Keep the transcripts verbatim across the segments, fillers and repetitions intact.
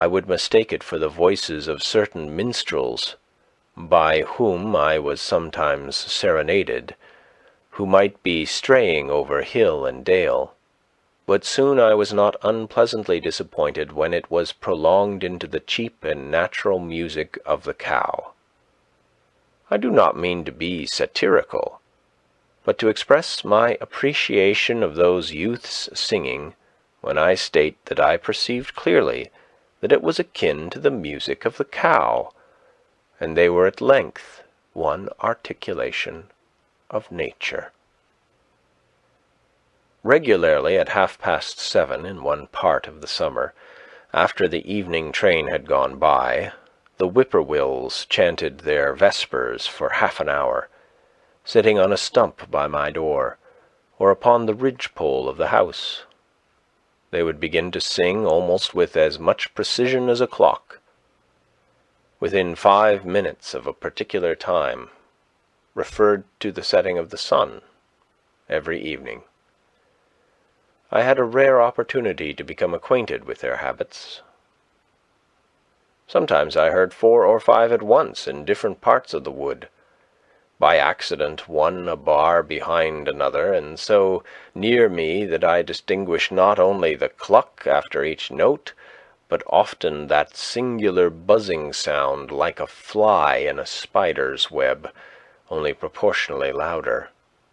I would mistake it for the voices of certain minstrels, by whom I was sometimes serenaded, who might be straying over hill and dale. But soon I was not unpleasantly disappointed when it was prolonged into the cheap and natural music of the cow. I do not mean to be satirical, but to express my appreciation of those youths' singing, when I state that I perceived clearly that it was akin to the music of the cow, and they were at length one articulation of nature. Regularly at half-past seven in one part of the summer, after the evening train had gone by, the whippoorwills chanted their vespers for half an hour, sitting on a stump by my door, or upon the ridge-pole of the house. They would begin to sing almost with as much precision as a clock. Within five minutes of a particular time, referred to the setting of the sun, every evening. I had a rare opportunity to become acquainted with their habits. Sometimes I heard four or five at once in different parts of the wood, by accident one a bar behind another, and so near me that I distinguished not only the cluck after each note, but often that singular buzzing sound like a fly in a spider's web, only proportionally louder.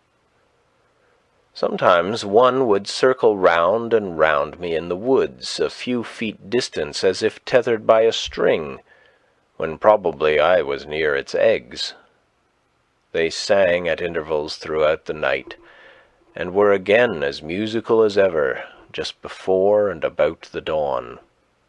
Sometimes one would circle round and round me in the woods, a few feet distant, as if tethered by a string, when probably I was near its eggs. They sang at intervals throughout the night, and were again as musical as ever, just before and about the dawn.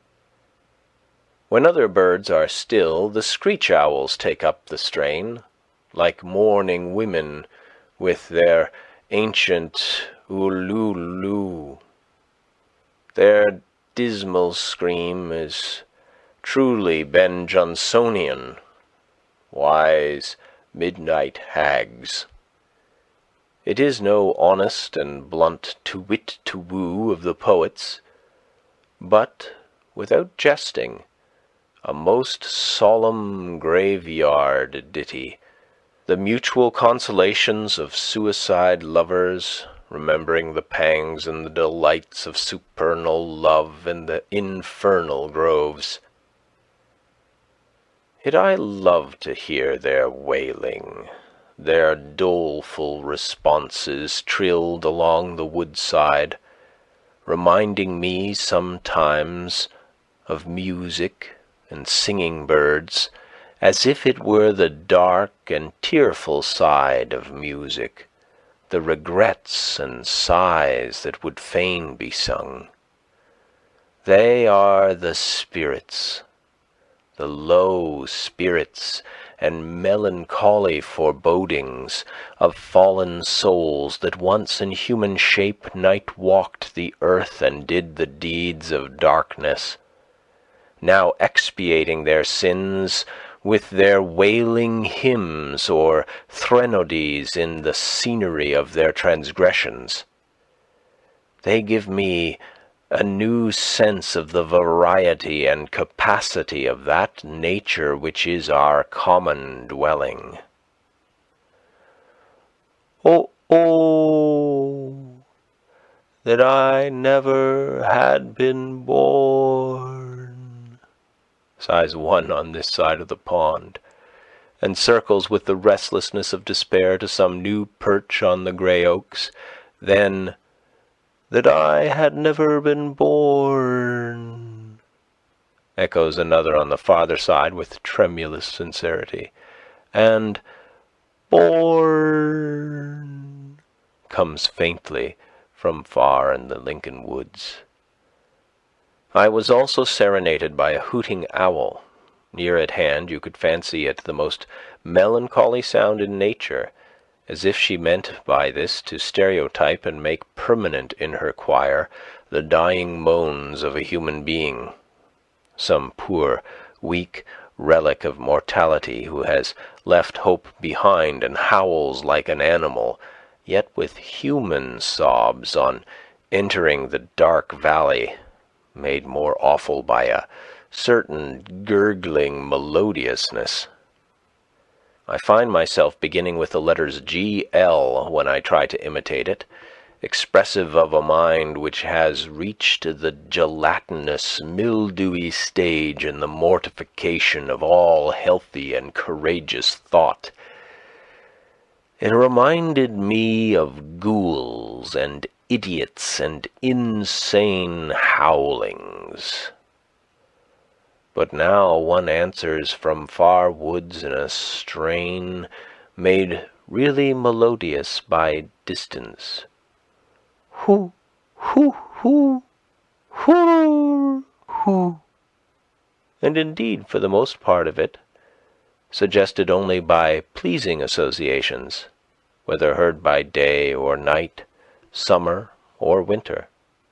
When other birds are still, the screech-owls take up the strain, like mourning women, with their ancient ululu. Their dismal scream is truly Ben Jonsonian, wise midnight hags. It is no honest and blunt to-wit-to-woo of the poets, but, without jesting, a most solemn graveyard ditty, the mutual consolations of suicide lovers, remembering the pangs and the delights of supernal love in the infernal groves. Yet I love to hear their wailing, their doleful responses trilled along the woodside, reminding me sometimes of music and singing birds, as if it were the dark and tearful side of music, the regrets and sighs that would fain be sung. They are the spirits, the low spirits and melancholy forebodings of fallen souls that once in human shape night-walked the earth and did the deeds of darkness, now expiating their sins with their wailing hymns or threnodies in the scenery of their transgressions. They give me a new sense of the variety and capacity of that nature which is our common dwelling. Oh, oh, that I never had been born, sighs one on this side of the pond, and circles with the restlessness of despair to some new perch on the grey oaks. Then, that I had never been born, echoes another on the farther side with tremulous sincerity, and born comes faintly from far in the Lincoln woods. I was also serenaded by a hooting owl. Near at hand you could fancy it the most melancholy sound in nature, as if she meant by this to stereotype and make permanent in her choir the dying moans of a human being, some poor, weak relic of mortality who has left hope behind and howls like an animal, yet with human sobs on entering the dark valley, made more awful by a certain gurgling melodiousness. I find myself beginning with the letters G L when I try to imitate it, expressive of a mind which has reached the gelatinous, mildewy stage in the mortification of all healthy and courageous thought. It reminded me of ghouls and idiots and insane howlings. But now one answers from far woods in a strain made really melodious by distance. Hoo, hoo, hoo, hoo, hoo. And indeed, for the most part of it, suggested only by pleasing associations, whether heard by day or night, summer or winter.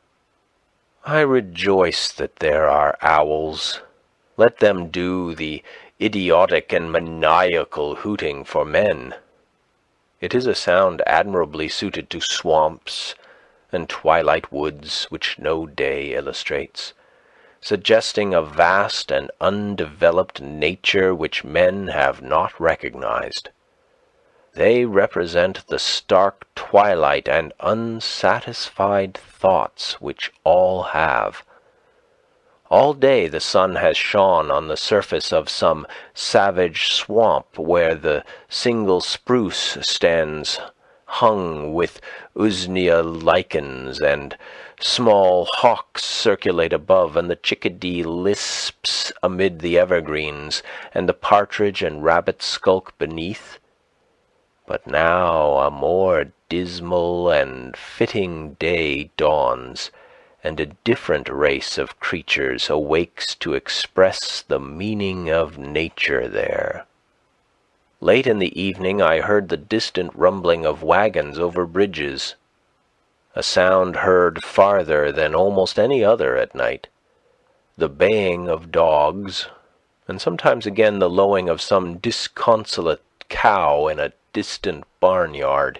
I rejoice that there are owls. Let them do the idiotic and maniacal hooting for men. It is a sound admirably suited to swamps and twilight woods which no day illustrates, suggesting a vast and undeveloped nature which men have not recognized. They represent the stark twilight and unsatisfied thoughts which all have. All day the sun has shone on the surface of some savage swamp where the single spruce stands hung with usnea lichens, and small hawks circulate above, and the chickadee lisps amid the evergreens, and the partridge and rabbit skulk beneath. But now a more dismal and fitting day dawns, and a different race of creatures awakes to express the meaning of nature there. Late in the evening I heard the distant rumbling of wagons over bridges, a sound heard farther than almost any other at night, the baying of dogs, and sometimes again the lowing of some disconsolate cow in a distant barnyard.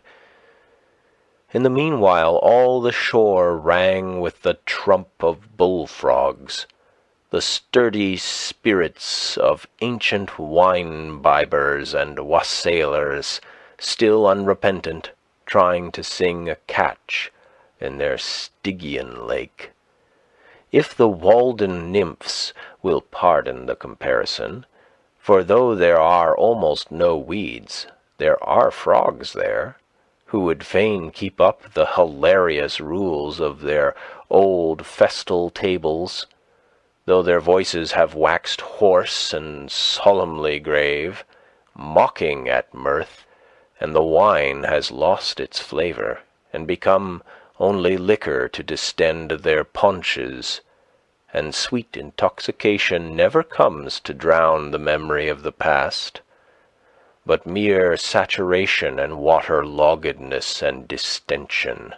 In the meanwhile all the shore rang with the trump of bullfrogs, the sturdy spirits of ancient wine-bibbers and wassailers, still unrepentant, trying to sing a catch in their Stygian lake. If the Walden nymphs will pardon the comparison, for though there are almost no weeds, there are frogs there, who would fain keep up the hilarious rules of their old festal tables, though their voices have waxed hoarse and solemnly grave, mocking at mirth, and the wine has lost its flavour, and become only liquor to distend their paunches, and sweet intoxication never comes to drown the memory of the past, but mere saturation and water-loggedness and distension.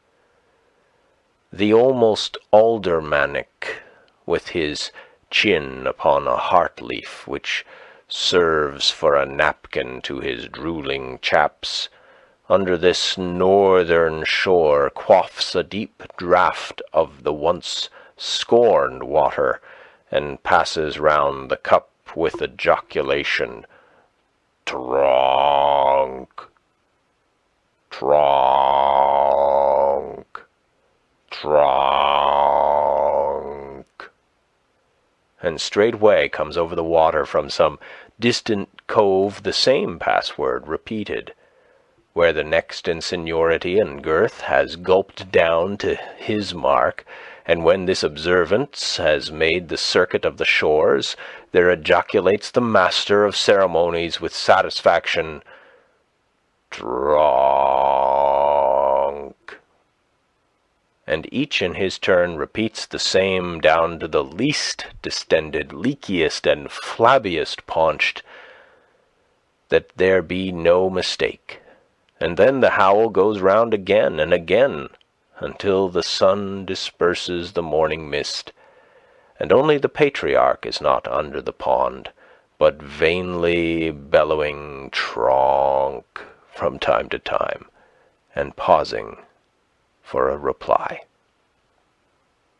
The almost aldermanic, with his chin upon a heart-leaf which serves for a napkin to his drooling chaps, under this northern shore quaffs a deep draught of the once scorned water, and passes round the cup with ejaculation, "Tronk, tronk, tronk," and straightway comes over the water from some distant cove the same password repeated, where the next in seniority and girth has gulped down to his mark, and when this observance has made the circuit of the shores, there ejaculates the master of ceremonies with satisfaction, "Tronk," and each in his turn repeats the same down to the least distended, leakiest, and flabbiest paunched, that there be no mistake. And then the howl goes round again and again, until the sun disperses the morning mist, and only the patriarch is not under the pond, but vainly bellowing "Tronk" from time to time, and pausing for a reply.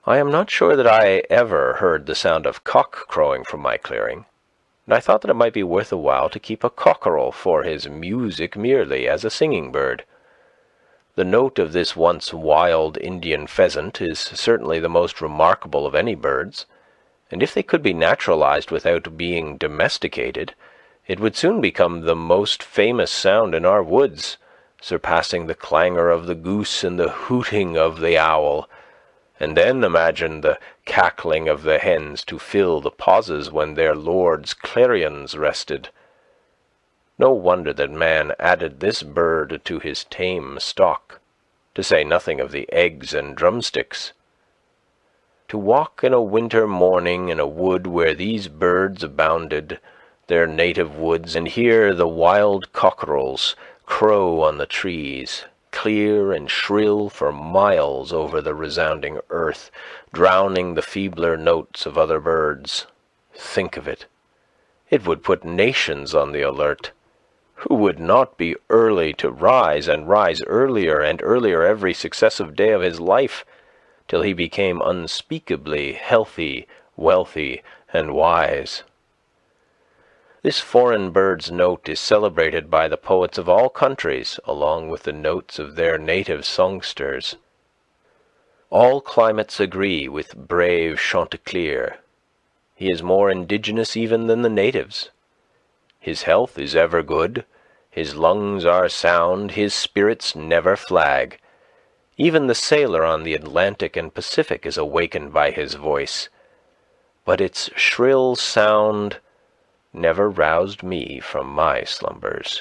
I am not sure that I ever heard the sound of cock crowing from my clearing, and I thought that it might be worth a while to keep a cockerel for his music merely as a singing bird. The note of this once wild Indian pheasant is certainly the most remarkable of any birds, and if they could be naturalized without being domesticated, it would soon become the most famous sound in our woods, surpassing the clangor of the goose and the hooting of the owl. And then imagine the cackling of the hens to fill the pauses when their lords' clarions rested. No wonder that man added this bird to his tame stock, to say nothing of the eggs and drumsticks. To walk in a winter morning in a wood where these birds abounded, their native woods, and hear the wild cockerels crow on the trees, clear and shrill for miles over the resounding earth, drowning the feebler notes of other birds. Think of it. It would put nations on the alert. Who would not be early to rise, and rise earlier and earlier every successive day of his life, till he became unspeakably healthy, wealthy, and wise? This foreign bird's note is celebrated by the poets of all countries, along with the notes of their native songsters. All climates agree with brave Chanticleer. He is more indigenous even than the natives. His health is ever good, his lungs are sound, his spirits never flag. Even the sailor on the Atlantic and Pacific is awakened by his voice, but its shrill sound never roused me from my slumbers.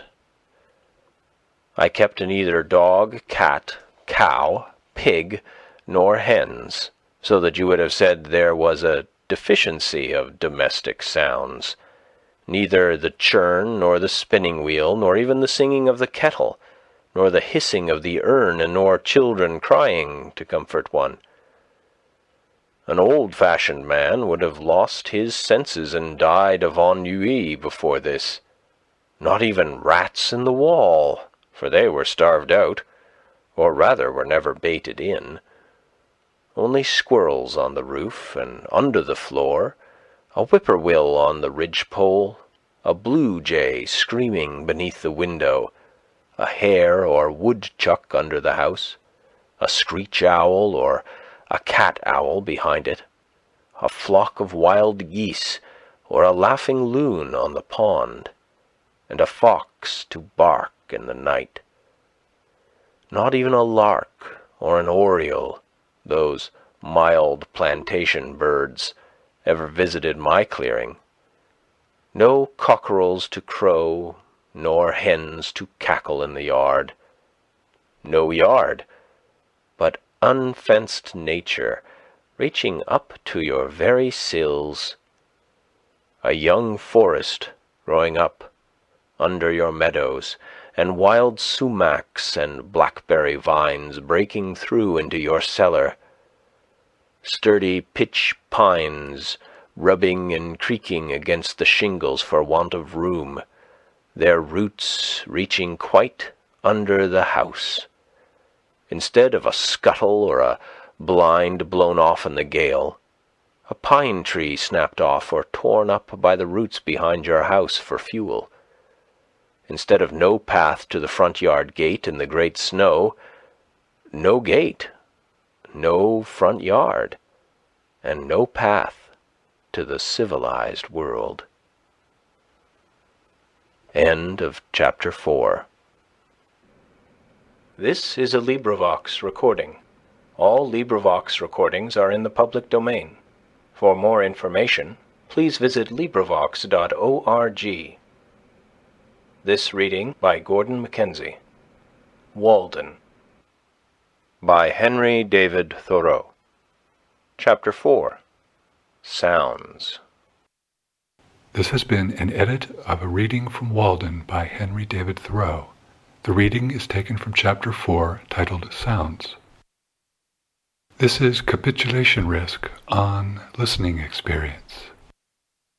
I kept neither dog, cat, cow, pig, nor hens, so that you would have said there was a deficiency of domestic sounds. Neither the churn, nor the spinning wheel, nor even the singing of the kettle, nor the hissing of the urn, nor children crying to comfort one. An old-fashioned man would have lost his senses and died of ennui before this. Not even rats in the wall, for they were starved out, or rather were never baited in. Only squirrels on the roof and under the floor, a whippoorwill on the ridge-pole, a blue jay screaming beneath the window, a hare or woodchuck under the house, a screech owl or a cat owl behind it, a flock of wild geese or a laughing loon on the pond, and a fox to bark in the night. Not even a lark or an oriole, those mild plantation birds, ever visited my clearing. No cockerels to crow, nor hens to cackle in the yard. No yard, but unfenced nature reaching up to your very sills. A young forest growing up under your meadows, and wild sumacs and blackberry vines breaking through into your cellar. Sturdy pitch pines rubbing and creaking against the shingles for want of room, their roots reaching quite under the house. Instead of a scuttle or a blind blown off in the gale, a pine tree snapped off or torn up by the roots behind your house for fuel. Instead of no path to the front yard gate in the great snow, no gate, no front yard, and no path to the civilized world. End of chapter four. This is a LibriVox recording. All LibriVox recordings are in the public domain. For more information, please visit LibriVox dot org. This reading by Gordon Mackenzie. Walden, by Henry David Thoreau. Chapter four. Sounds. This has been an edit of a reading from Walden by Henry David Thoreau. The reading is taken from Chapter four, titled Sounds. This is Capitulation Risk on Listening Experience.